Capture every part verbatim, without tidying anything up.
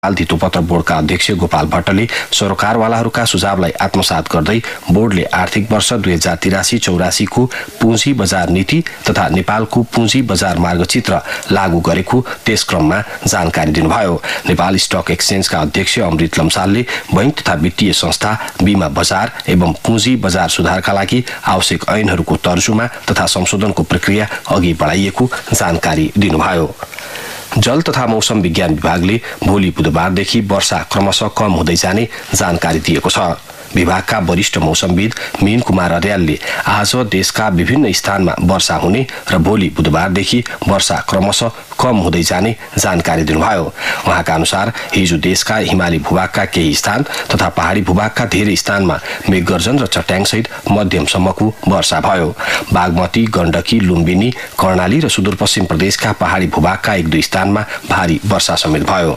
धितोपत्र बोर्डका अध्यक्ष गोपाल भट्टले सरकारवालाहरूका सुझावलाई आत्मसात गर्दै बोर्डले आर्थिक वर्ष दुई हजार तिरासी चौरासीको पुँजी बजार नीति तथा नेपालको पुँजी बजार मार्गचित्र लागू गरेको त्यस क्रममा जानकारी दिनुभयो। नेपाल स्टक एक्सचेन्जका अध्यक्ष अमृत लम्सालले बैंक तथा वित्तीय संस्था, बीमा बजार एवं पुँजी बजार सुधारका लागि आवश्यक ऐनहरूको तर्जुमा तथा संशोधनको प्रक्रिया अघि बढाइएको जानकारी दिनुभयो। जल तथा मौसम विज्ञान विभागले भोलि बुधबारदेखि वर्षा क्रमशः कम हुँदै जाने जानकारी दिएको छ। विभागका वरिष्ठ मौसमविद मीन कुमार अर्यालले आज देशका विभिन्न स्थानमा वर्षा हुने र भोलि बुधबारदेखि वर्षा क्रमशः कम हुँदै जाने जानकारी दिनुभयो। उहाँका अनुसार हिजो देशका हिमाली भूभागका केही स्थान तथा पहाडी भूभागका धेरै स्थानमा मेघगर्जन र चट्याङसहित मध्यमसम्मको वर्षा भयो। बागमती, गण्डकी, लुम्बिनी, कर्णाली र सुदूरपश्चिम प्रदेशका पहाडी भूभागका एक दुई स्थानमा भारी वर्षा समेत भयो।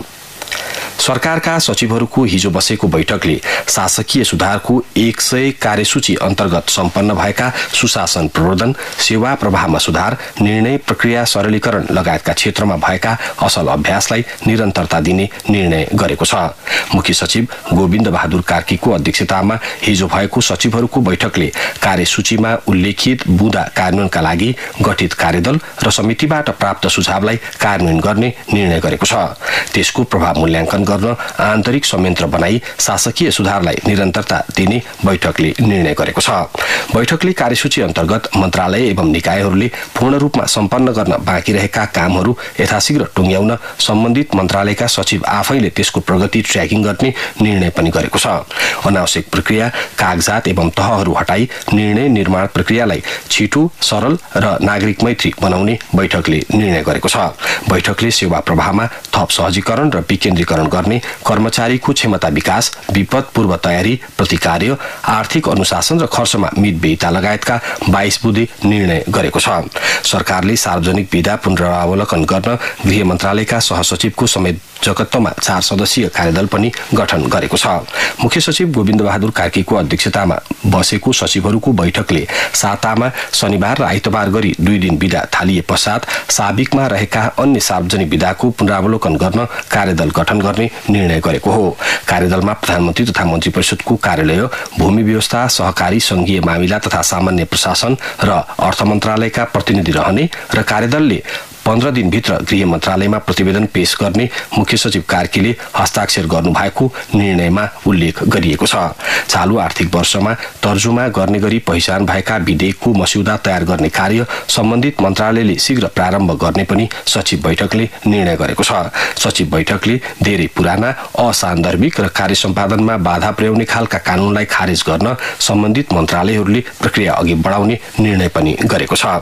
सरकारका सचिवहरूको हिजो बसेको बैठकले शासकीय सुधारको एक सय कार्यसूची अन्तर्गत सम्पन्न भएका सुशासन प्रवर्धन, सेवा प्रवाहमा सुधार, निर्णय प्रक्रिया सरलीकरण लगायतका क्षेत्रमा भएका असल अभ्यासलाई निरन्तरता दिने निर्णय गरेको छ। मुख्य सचिव गोविन्द बहादुर कार्कीको अध्यक्षतामा हिजो भएको सचिवहरूको बैठकले कार्यसूचीमा उल्लेखित बुँदा कार्यान्वयनका लागि गठित कार्यदल र समितिबाट प्राप्त सुझावलाई कार्यान्वयन गर्ने निर्णय गरेको छ। त्यसको प्रभाव मूल्याङ्कन गर्न आन्तरिक संयन्त्र बनाई शासकीय सुधारलाई निरन्तरता दिने बैठकले निर्णय गरेको छ। बैठकले कार्यसूची अन्तर्गत मन्त्रालय एवं निकायहरूले पूर्ण रूपमा सम्पन्न गर्न बाँकी रहेका कामहरू यथाशीघ्र टुङ्ग्याउन सम्बन्धित मन्त्रालयका सचिव आफैले त्यसको प्रगति ट्र्याकिङ गर्ने निर्णय पनि गरेको छ। अनावश्यक प्रक्रिया, कागजात एवं तहहरू हटाई निर्णय निर्माण प्रक्रियालाई छिटो, सरल र नागरिक मैत्री बनाउने बैठकले निर्णय गरेको छ। बैठकले सेवा प्रवाहमा थप सहजीकरण र विकेन्द्रीकरण गर्ने, कर्मचारीको क्षमता विकास, विपद पूर्व तयारी, प्रतिकार्य, आर्थिक अनुशासन र खर्चमा मितव्ययिता लगायतका बाइस बुँदे निर्णय गरेको छ। सरकारले सार्वजनिक विधा पुनरावलोकन गर्न गृह मन्त्रालयका सहसचिवको समेत जगत्वमा चार सदस्यीय कार्यदल पनि गठन गरेको छ। मुख्य सचिव गोविन्द बहादुर कार्कीको अध्यक्षतामा बसेको सचिवहरूको बैठकले सातामा शनिबार र आइतबार गरी दुई दिन विदा थालिए पश्चात साबिकमा रहेका अन्य सार्वजनिक विधाको पुनरावलोकन गर्न कार्यदल गठन गर्ने निर्णय गरेको हो। कार्यदलमा प्रधानमन्त्री तथा मन्त्री परिषदको कार्यालय, भूमि व्यवस्था, सहकारी संघीय मामिला तथा सामान्य प्रशासन र अर्थ मन्त्रालयका प्रतिनिधि रहने र कार्यदलले पन्ध्र दिनभित्र गृह मन्त्रालयमा प्रतिवेदन पेश गर्ने मुख्य सचिव कार्कीले हस्ताक्षर गर्नुभएको निर्णयमा उल्लेख गरिएको छ। चालू आर्थिक वर्षमा तर्जुमा गर्ने गरी पहिचान भएका विधेयकको मस्यौदा तयार गर्ने कार्य सम्बन्धित मन्त्रालयले शीघ्र प्रारम्भ गर्ने पनि सचिव बैठकले निर्णय गरेको छ। सचिव बैठकले धेरै पुराना, असान्दर्भिक र कार्य सम्पादनमा बाधा पुर्याउने खालका कानूनलाई खारेज गर्न सम्बन्धित मन्त्रालयहरूले प्रक्रिया अघि बढाउने निर्णय पनि गरेको छ।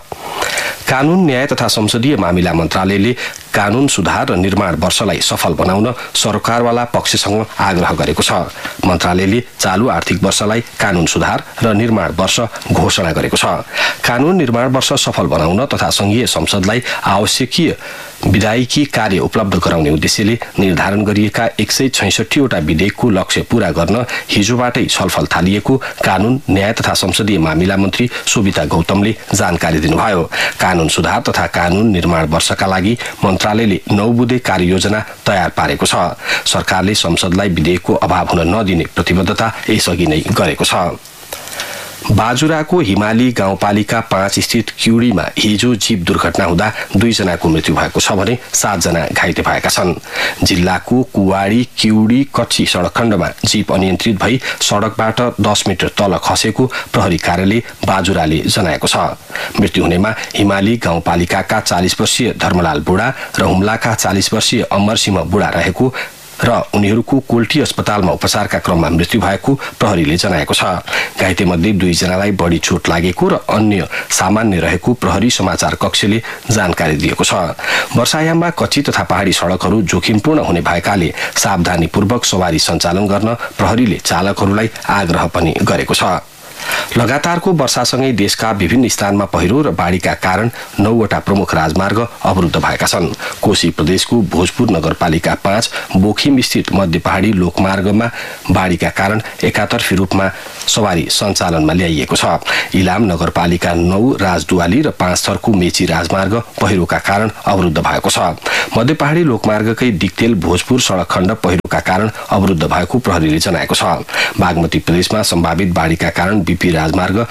कानून, न्याय तथा संसदीय मामिला मन्त्रालयले कानून सुधार र निर्माण वर्षलाई सफल बनाउन सरकारवाला पक्षसँग आग्रह गरेको छ। मन्त्रालयले चालू आर्थिक वर्षलाई कानून सुधार र निर्माण वर्ष घोषणा गरेको छ। कानून निर्माण वर्ष सफल बनाउन तथा संघीय संसदलाई आवश्यकीय विधायिकी कार्य उपलब्ध गराउने उद्देश्यले निर्धारण गरिएका एक सय छैसठीवटा विधेयकको लक्ष्य पूरा गर्न हिजोबाटै छलफल थालिएको कानून, न्याय तथा संसदीय मामिला मन्त्री सोभिता गौतमले जानकारी दिनुभयो। कानून सुधार तथा कानून निर्माण वर्षका लागि मन्त्रालयले नौ बुँदे कार्ययोजना तयार पारेको छ। सरकारले संसदलाई विधेयकको अभाव हुन नदिने प्रतिबद्धता यसअघि नै गरेको छ। बाजुराको हिमाली गाउँपालिका पाँच स्थित क्युडीमा हिजो जीप दुर्घटना हुँदा दुईजनाको मृत्यु भएको छ भने सातजना घाइते भएका छन्। जिल्लाको कुवाडी क्युडी कच्ची सडक खण्डमा जीप अनियन्त्रित भई सडकबाट दस मिटर तल खसेको प्रहरी कार्यालय बाजुराले जनाएको छ। मृत्यु हुनेमा हिमाली गाउँपालिकाका चालिस वर्षीय धर्मलाल बुढा र हुम्लाका चालिस वर्षीय अमरसिंह बुढा रहेको र उनीहरूको कोल्टी अस्पतालमा उपचारका क्रममा मृत्यु भएको प्रहरीले जनाएको छ। घाइते मध्ये दुईजनालाई बढी चोट लागेको र अन्य सामान्य रहेको प्रहरी समाचार कक्षले जानकारी दिएको छ। वर्षायाममा कच्ची तथा पहाडी सडकहरू जोखिमपूर्ण हुने भएकाले सावधानीपूर्वक सवारी सञ्चालन गर्न प्रहरीले चालकहरूलाई आग्रह पनि गरेको छ। लगातारको वर्षासँगै देशका विभिन्न स्थानमा पहिरो र बाढीका कारण नौवटा प्रमुख राजमार्ग अवरुद्ध भएका छन्। कोशी प्रदेशको भोजपुर नगरपालिका पाँच बोखिम स्थित मध्य पहाडी लोकमार्गमा बाढीका कारण एकातर्फी रूपमा सवारी सञ्चालनमा ल्याइएको छ। इलाम नगरपालिका नौ राजदुवाली र पाँच थरको मेची राजमार्ग पहिरोका कारण अवरुद्ध भएको छ। मध्य पहाडी लोकमार्गकै दिक्तेल भोजपुर सडक खण्ड पहिरोका कारण अवरुद्ध भएको प्रहरीले जनाएको छ। बागमती प्रदेशमा सम्भावित बाढीका कारण बीपी राजमार्ग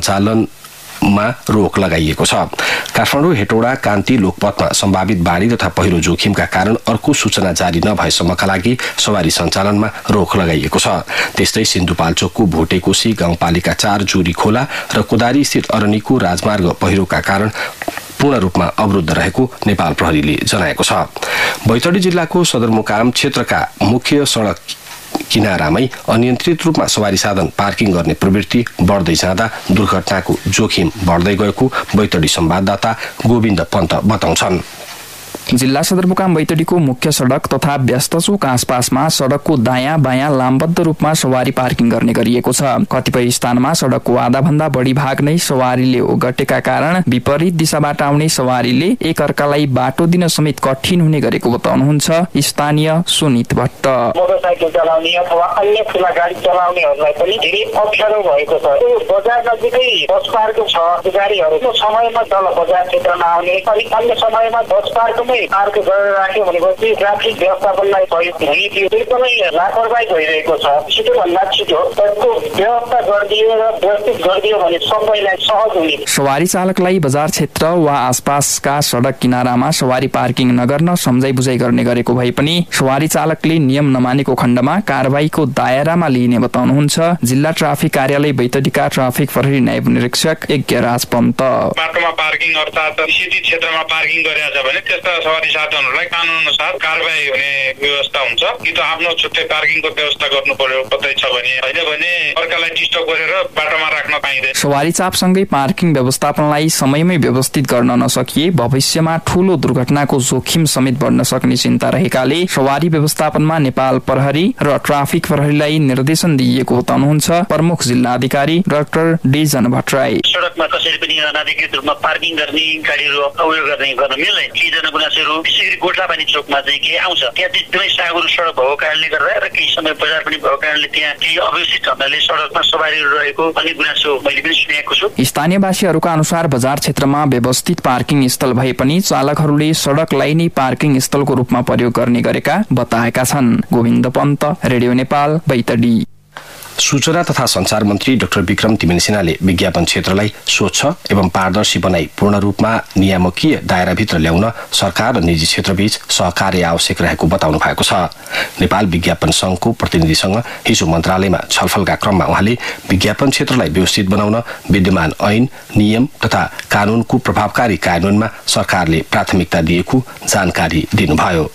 सञ्चालनमा रोक लगाइएको छ। काठमाडौँ हेटौडा कान्ति लोकपथमा सम्भावित बाढी तथा पहिरो जोखिमका कारण अर्को सूचना जारी नभएसम्मका लागि सवारी सञ्चालनमा रोक लगाइएको छ। त्यस्तै सिन्धुपाल्चोकको भोटेकोशी गाउँपालिका चार जोरी खोला र कोदारी स्थित अरनीको राजमार्ग पहिरोका कारण पूर्ण रूपमा अवरुद्ध रहेको नेपाल प्रहरीले जनाएको छ। बैतडी जिल्लाको सदरमुकाम क्षेत्रका मुख्य सडक किनारामै अनियन्त्रित रूपमा सवारी साधन पार्किङ गर्ने प्रवृत्ति बढ्दै जाँदा दुर्घटनाको जोखिम बढ्दै गएको बैतडी संवाददाता गोविन्द पन्त बताउँछन्। जिल्ला सदरमुकाम बैतडीको मुख्य सडक तथा व्यस्त चोक आसपासमा सडकको दायाँ बायाँ लामबद्ध रूपमा सवारी पार्किङ गर्ने गरिएको छ। कतिपय स्थानमा सडकको आधा भन्दा बढी भाग नै सवारीले ओगटेका कारण विपरीत दिशाबाट आउने सवारीले एक अर्कालाई बाटो दिन समेत कठिन हुने गरेको बताउनुहुन्छ स्थानीय सुनित भट्ट। मोटरसाइकल चलाउने अथवा अन्य ठुला गाडी चलाउनेहरूलाई पनि धेरै अप्ठ्यारो भएको छ। यो बजार नजिकै बस पार्क छ। गाडीहरू समयमा तल बजार क्षेत्रमा आउने अनि अन्य समयमा बस पार्क पार्क गरेर राख्यो भनेपछि ट्राफिक व्यवस्थापनलाई सहयोग हुने थियो। एकदमै लापरवाही भइरहेको छ। छिटोभन्दा छिटो त्यसको व्यवस्था गरिदियो र व्यवस्थित गरिदियो भने सबैलाई सहज हुने। सवारी चालकलाई बजार क्षेत्र वा आसपासका सडक किनारामा सवारी पार्किङ नगर्न सम्झाइ बुझाइ गर्ने गरेको भए पनि सवारी चालकले नियम नमानेको खण्डमा कारबाहीको दायरामा लिइने बताउनुहुन्छ जिल्ला ट्राफिक कार्यालय बैतडीका ट्राफिक प्रहरी नायब निरीक्षक यज्ञराज पन्त। बाटोमा पार्किङ अर्थात् निषेधित क्षेत्रमा पार्किङ गरेछ भने त्यस्ता सवारी साधनहरूलाई कानून अनुसार कारबाही हुने व्यवस्था हुन्छ। कि त आफ्नो छुट्टै पार्किङको व्यवस्था गर्नु पर्यो कतै छ भने, हैन भने अर्कालाई डिस्टर्ब गरेर बाटोमा राख्न पाइँदैन। सवारी चापसँगै पार्किङ व्यवस्थापनलाई समयमै व्यवस्थित गर्न नसकिए भविष्यमा ठूलो दुर्घटनाको जोखिम समेत बढ्न सक्ने चिन्ता रहेकाले सवारी व्यवस्थापनमा नेपाल प्रहरी र ट्राफिक प्रहरीलाई निर्देशन दिइएको बताउनुहुन्छ प्रमुख जिल्ला अधिकारी डाक्टर डिजन भट्टराई। सडकमा कसरी पनि अनाधिकृत रूपमा पार्किङ गर्ने गाडीहरू अवरोध गर्ने गर्न मिल्दैन। केहीजना गुनासोहरू विशेष गोठापानी चोकमा चाहिँ के आउँछ, त्यहाँ चाहिँ एकदमै सागुरो सडक भएको कारणले गर्दा र केही समय बजार पनि भएको कारणले त्यहाँ केही अव्यवस्थित ढङ्गले सडकमा सवारीहरू रहेको भन्ने गुनासो मैले पनि सुनेको छु। स्थानीयवासीहरूका अनुसार बजार क्षेत्रमा व्यवस्थित पार्किङ स्थल भए पनि चालकहरूले सडकलाई नै पार्किङ स्थलको रूपमा प्रयोग गर्ने गरेका बताएका छन्। गोविन्द पन्त, रेडियो नेपाल, बैतडी। सूचना तथा संचार मन्त्री डाक्टर विक्रम तिमिल सिन्हाले विज्ञापन क्षेत्रलाई स्वच्छ एवं पारदर्शी बनाई पूर्ण रूपमा नियामकीय दायराभित्र ल्याउन सरकार र निजी क्षेत्रबीच सहकार्य आवश्यक रहेको बताउनु भएको छ। नेपाल विज्ञापन संघको प्रतिनिधिसँग हिजो मन्त्रालयमा छलफलका क्रममा उहाँले विज्ञापन क्षेत्रलाई व्यवस्थित बनाउन विद्यमान ऐन, नियम तथा कानूनको प्रभावकारी कार्यान्वयनमा सरकारले प्राथमिकता दिएको जानकारी दिनुभयो।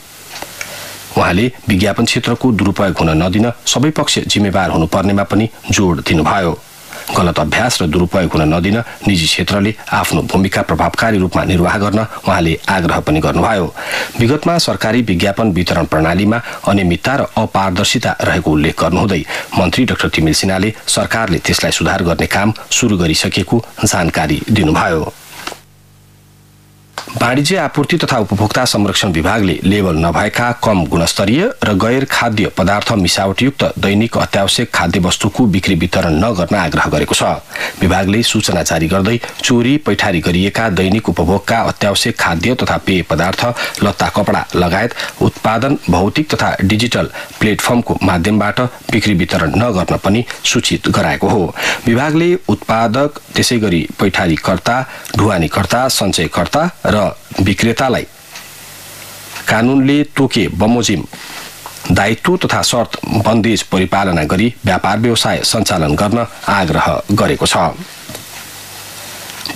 उहाँले विज्ञापन क्षेत्रको दुरुपयोग हुन नदिन सबै पक्ष जिम्मेवार हुनुपर्नेमा पनि जोड दिनुभयो। गलत अभ्यास र दुरुपयोग हुन नदिन निजी क्षेत्रले आफ्नो भूमिका प्रभावकारी रूपमा निर्वाह गर्न उहाँले आग्रह पनि गर्नुभयो। विगतमा सरकारी विज्ञापन वितरण प्रणालीमा अनियमितता र अपारदर्शिता रहेको उल्लेख गर्नुहुँदै मन्त्री डाक्टर तिमिल सिन्हाले सरकारले त्यसलाई सुधार गर्ने काम सुरु गरिसकेको जानकारी दिनुभयो। वाणिज्य आपूर्ति तथा उपभोक्ता संरक्षण विभागले लेबल नभएका कम गुणस्तरीय र गैर खाद्य पदार्थ मिसावटयुक्त दैनिक अत्यावश्यक खाद्य वस्तुको बिक्री वितरण नगर्न आग्रह गरेको छ। विभागले सूचना जारी गर्दै चोरी पैठारी गरिएका दैनिक उपभोगका अत्यावश्यक खाद्य तथा पेय पदार्थ, लत्ता कपडा लगायत उत्पादन भौतिक तथा डिजिटल प्लेटफर्मको माध्यमबाट बिक्री वितरण नगर्न पनि सूचित गराएको हो। विभागले उत्पादक, त्यसैगरी पैठारीकर्ता, ढुवानीकर्ता, सञ्चयकर्ता र विक्रेतालाई कानूनले तोके बमोजिम दायित्व तथा शर्त बन्देज परिपालना गरी व्यापार व्यवसाय सञ्चालन गर्न आग्रह गरेको छ।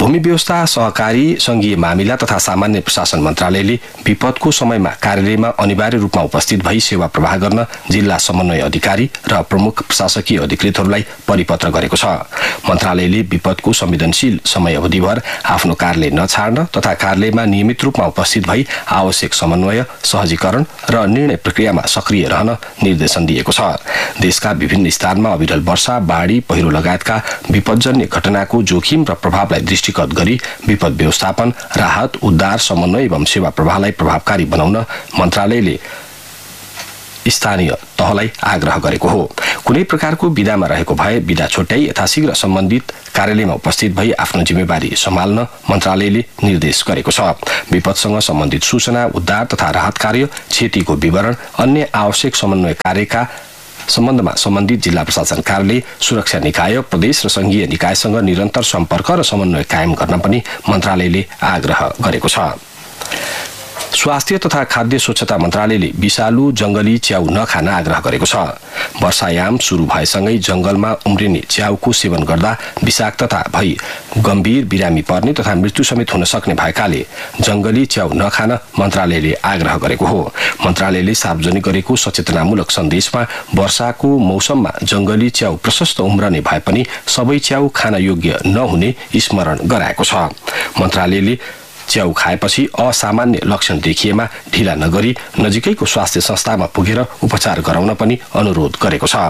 भूमि व्यवस्था, सहकारी, संघीय मामिला तथा सामान्य प्रशासन मन्त्रालयले विपदको समयमा कार्यालयमा अनिवार्य रूपमा उपस्थित भई सेवा प्रवाह गर्न जिल्ला समन्वय अधिकारी र प्रमुख प्रशासकीय अधिकृतहरूलाई परिपत्र गरेको छ। मन्त्रालयले विपदको संवेदनशील समय अवधिभर आफ्नो कार्यालय नछाड्न तथा कार्यालयमा नियमित रूपमा उपस्थित भई आवश्यक समन्वय, सहजीकरण र निर्णय प्रक्रियामा सक्रिय रहन निर्देशन दिएको छ। देशका विभिन्न स्थानमा अविरल वर्षा, बाढी, पहिरो लगायतका विपदजन्य घटनाको जोखिम र प्रभावलाई दृष्टिगत गरी विपद व्यवस्थापन, राहत, उद्धार, समन्वय एवं सेवा प्रवाहलाई प्रभावकारी बनाउन मन्त्रालयले स्थानीय तहलाई आग्रह गरेको हो। कुनै प्रकारको विधामा रहेको भए विधा छुट्याई यथाशीघ्र सम्बन्धित कार्यालयमा उपस्थित भई आफ्नो जिम्मेवारी सम्हाल्न मन्त्रालयले निर्देश गरेको छ। विपदसँग सम्बन्धित सूचना, उद्धार तथा राहत कार्य, क्षतिको विवरण, अन्य आवश्यक समन्वय कार्यका सम्बन्धमा सम्बन्धित जिल्ला प्रशासन कार्यालय, सुरक्षा निकाय, प्रदेश र संघीय निकायसँग निरन्तर सम्पर्क र समन्वय कायम गर्न पनि मन्त्रालयले आग्रह गरेको छ। स्वास्थ्य तथा खाद्य स्वच्छता मन्त्रालयले विषालु जंगली च्याउ नखान आग्रह गरेको छ। वर्षायाम सुरु भएसँगै जंगलमा उम्रिने च्याउको सेवन गर्दा विषाक्तता भई गम्भीर बिरामी पर्ने तथा मृत्यु समेत हुन सक्ने भएकाले जंगली च्याउ नखान मन्त्रालयले आग्रह गरेको हो। मन्त्रालयले सार्वजनिक गरेको सचेतनामूलक सन्देशमा वर्षाको मौसममा जंगली च्याउ प्रशस्त उम्रने भए पनि सबै च्याउ खान योग्य नहुने स्मरण गराएको छ। मन्त्रालयले च्याउ खाएपछि असामान्य लक्षण देखिएमा ढिला नगरी नजिकैको स्वास्थ्य संस्थामा पुगेर उपचार गराउन पनि अनुरोध गरेको छ।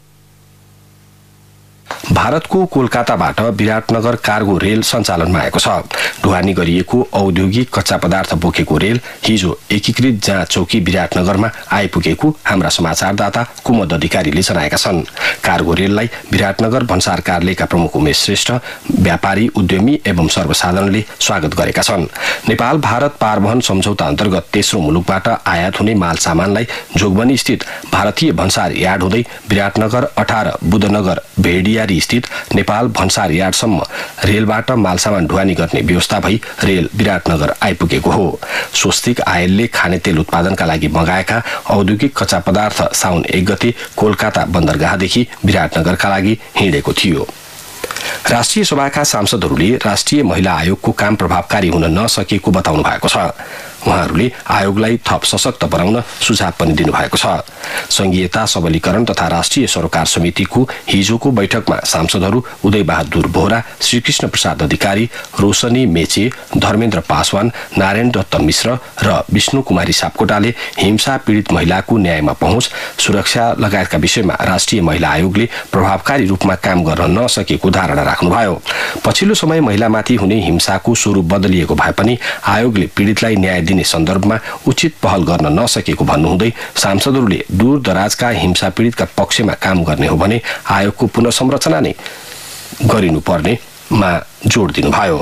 भारतको कोलकाताबाट विराटनगर कार्गो रेल सञ्चालनमा आएको छ। ढुवानी गरिएको औद्योगिक कच्चा पदार्थ बोकेको रेल हिजो एकीकृत जाँच चौकी विराटनगरमा आइपुगेको हाम्रा समाचारदाता कुमुद अधिकारीले जनाएका छन्। कार्गो रेललाई विराटनगर भन्सार कार्यालयका प्रमुख उमेश श्रेष्ठ, व्यापारी, उद्यमी एवं सर्वसाधारणले स्वागत गरेका छन्। नेपाल भारत पारवहन सम्झौता अन्तर्गत तेस्रो मुलुकबाट आयात हुने माल सामानलाई जोगबनी स्थित भारतीय भन्सार यार्ड हुँदै विराटनगर अठार बुधनगर भेडियारी स्थित नेपाल भन्सार यार्डसम्म रेलबाट मालसामान ढुवानी गर्ने व्यवस्था भई रेल विराटनगर आइपुगेको हो। स्वस्तिक आयलले खाने तेल उत्पादनका लागि मगाएका औद्योगिक कच्चा पदार्थ साउन एक गते कोलकाता बन्दरगाहदेखि विराटनगरका लागि हिँडेको थियो। राष्ट्रिय सभाका सांसदहरूले राष्ट्रिय महिला आयोगको काम प्रभावकारी हुन नसकेको बताउनु भएको छ। उहाँहरूले आयोगलाई थप सशक्त बनाउन सुझाव पनि दिनुभएको छ। संघीयता सबलीकरण तथा राष्ट्रिय सरोकार समितिको हिजोको बैठकमा सांसदहरू उदय बहादुर बोहरा, श्रीकृष्ण प्रसाद अधिकारी, रोशनी मेचे, धर्मेन्द्र पासवान, नारायण दत्त मिश्र र विष्णु कुमारी सापकोटाले हिंसा पीडित महिलाको न्यायमा पहुँच, सुरक्षा लगायतका विषयमा राष्ट्रिय महिला आयोगले प्रभावकारी रूपमा काम गर्न नसकेको धारणा राख्नुभयो। पछिल्लो समय महिलामाथि हुने हिंसाको स्वरूप बदलिएको भए पनि आयोगले पीडितलाई न्याय दिने सन्दर्भमा उचित पहल गर्न नसकेको भन्नुहुँदै सांसदहरूले दूर दराजका हिंसा पीडितका पक्षमा काम गर्ने हो भने आयोगको पुनर्संरचना नै गरिनुपर्नेमा जोड दिनुभयो।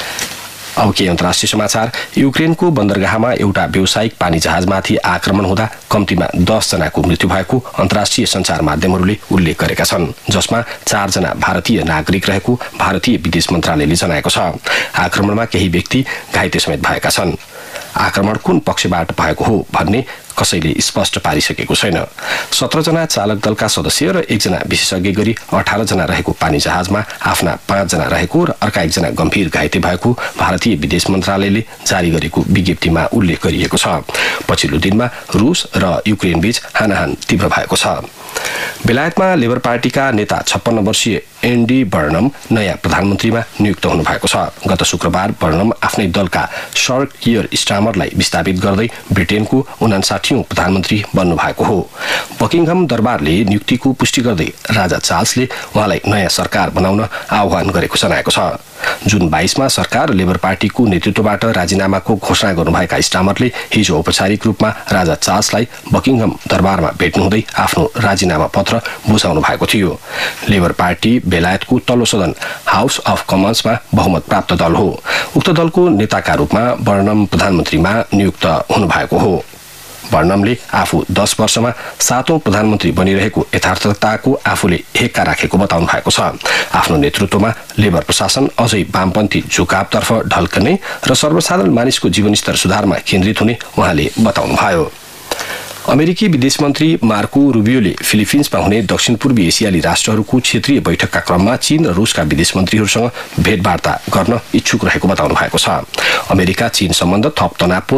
अब के अन्तर्राष्ट्रिय समाचार। युक्रेनको बन्दरगाहमा एउटा व्यावसायिक पानी जहाजमाथि आक्रमण हुँदा कम्तीमा दस जनाको मृत्यु भएको अन्तर्राष्ट्रिय सञ्चार माध्यमहरूले उल्लेख गरेका छन्, जसमा चारजना भारतीय नागरिक रहेको भारतीय विदेश मन्त्रालयले जनाएको छ। आक्रमणमा केही व्यक्ति घाइते समेत भएका छन्। आक्रमण कुन पक्षबाट भएको हो भन्ने कसैले स्पष्ट पारिसकेको छैन। सत्रजना चालक दलका सदस्य र एकजना विशेषज्ञ गरी अठार जना रहेको पानी जहाजमा आफ्ना पाँचजना रहेको र अर्का एकजना गम्भीर घाइते भएको भारतीय विदेश मन्त्रालयले जारी गरेको विज्ञप्तिमा उल्लेख गरिएको छ। पछिल्लो दिनमा रुस र युक्रेन बीच हानाहान तीव्र भएको छ। बेलायतमा लेबर पार्टीका नेता छप्पन्न वर्षीय एन्डी बर्नम नयाँ प्रधानमन्त्रीमा नियुक्त हुनु भएको छ। गत शुक्रबार बर्नम आफ्नै दलका सर कियर स्टामरलाई विस्थापित गर्दै ब्रिटेनको उनासाठीौं प्रधानमन्त्री बन्नु भएको हो। बकिङहम दरबारले नियुक्तिको पुष्टि गर्दै राजा चार्ल्सले उहाँलाई नयाँ सरकार बनाउन आह्वान गरेको जनाएको छ। जुन बाइसमा सरकार लेबर पार्टीको नेतृत्वबाट राजीनामाको घोषणा गर्नुभएका स्टामरले हिजो औपचारिक रूपमा राजा चार्ल्सलाई बकिङहम दरबारमा भेट्नुहुँदै आफ्नो राजीनामा पत्र बुझाउनु भएको थियो। लेबर पार्टी बेलायतको तल्लो सदन हाउस अफ कमन्समा बहुमत प्राप्त दल हो। उक्त दलको नेताका रूपमा बर्नम प्रधानमन्त्रीमा नियुक्त हुनुभएको हो। बर्नमले आफू दस वर्षमा सातौं प्रधानमन्त्री बनिरहेको यथार्थताको आफूले हेक्का राखेको बताउनु भएको छ। आफ्नो नेतृत्वमा लेबर प्रशासन अझै वामपन्थी झुकावतर्फ ढल्कने र सर्वसाधारण मानिसको जीवनस्तर सुधारमा केन्द्रित हुने उहाँले बताउनुभयो। अमेरिकी विदेश मन्त्री मार्को रुबियोले फिलिपिन्समा हुने दक्षिण पूर्वी एसियाली राष्ट्रहरूको क्षेत्रीय बैठकका क्रममा चीन र रुसका विदेश मन्त्रीहरूसँग भेटवार्ता गर्न इच्छुक रहेको बताउनु भएको छ। अमेरिका चीन सम्बन्ध थप तनावपूर्ण